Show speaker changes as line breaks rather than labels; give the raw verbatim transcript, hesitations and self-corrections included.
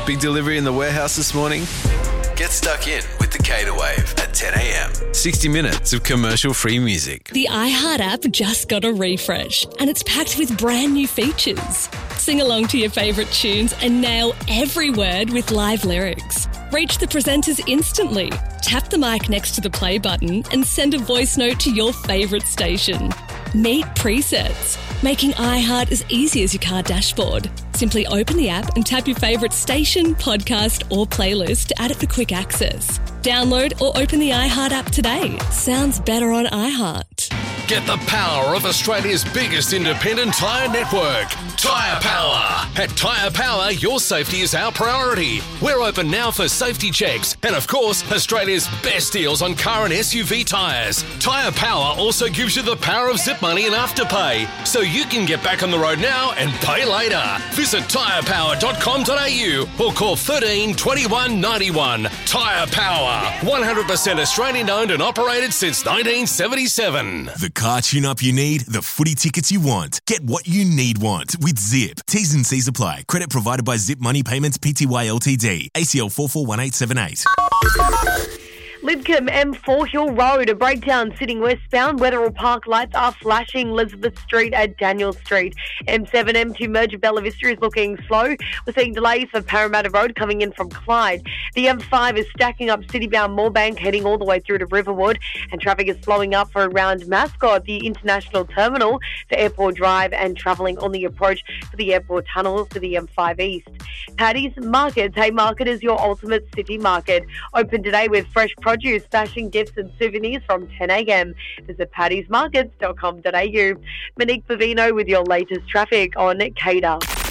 Big delivery in the warehouse this morning? Get stuck in with the Cater Wave at ten a.m. sixty minutes of commercial-free music.
The iHeart app just got a refresh and it's packed with brand new features. Sing along to your favourite tunes and nail every word with live lyrics. Reach the presenters instantly. Tap the mic next to the play button and send a voice note to your favourite station. Meet presets, making iHeart as easy as your car dashboard. Simply open the app and tap your favourite station, podcast or playlist to add it for quick access. Download or open the iHeart app today. Sounds better on iHeart.
Get the power of Australia's biggest independent tyre network, Tyre Power. At Tyre Power, your safety is our priority. We're open now for safety checks and, of course, Australia's best deals on car and S U V tyres. Tyre Power also gives you the power of zip money and afterpay, so you can get back on the road now and pay later. Visit tyre power dot com dot a u or call thirteen twenty-one ninety-one. Tyre Power, one hundred percent Australian owned and operated since nineteen seventy-seven.
The car tune-up you need, the footy tickets you want. Get what you need want with Zip. T's and C's apply. Credit provided by Zip Money Payments Pty Ltd. A C L four four one eight seven eight.
Lidcombe M four Hill Road, a breakdown sitting westbound. Wetherell Park lights are flashing. Elizabeth Street at Daniel Street. M seven M two merge of Bella Vista is looking slow. We're seeing delays for Parramatta Road coming in from Clyde. The M five is stacking up citybound Moorebank heading all the way through to Riverwood, and traffic is slowing up for around Mascot, the International Terminal, to Airport Drive, and travelling on the approach for the Airport Tunnel to the M five East. Paddy's Markets. Hey, Market is your ultimate city market. Open today with fresh produce, fashion, gifts and souvenirs from ten a.m. Visit paddys markets dot com dot a u. Monique Bavino with your latest traffic on Cater.